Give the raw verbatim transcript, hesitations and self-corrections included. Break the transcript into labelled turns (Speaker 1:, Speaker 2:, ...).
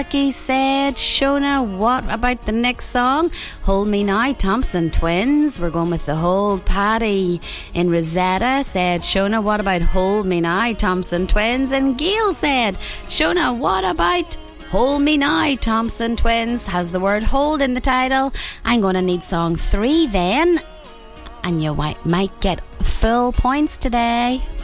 Speaker 1: Sparky said, Shona, what about the next song? Hold Me Now, Thompson Twins. We're going with the Hold. Paddy in Rosetta said, Shona, what about Hold Me Now, Thompson Twins? And Gail said, Shona, what about Hold Me Now, Thompson Twins? Has the word hold in the title. I'm going to need song three then, and you might, might get full points today.